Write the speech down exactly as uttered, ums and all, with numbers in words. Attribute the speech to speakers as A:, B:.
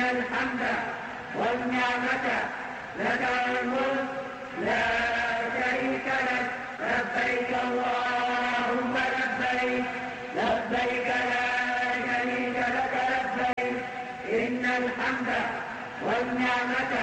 A: الحمد والنعمة لك والملك لا شريك لك لبيك اللهم لبيك لبيك لا شريك لك لبيك إن الحمد والنعمة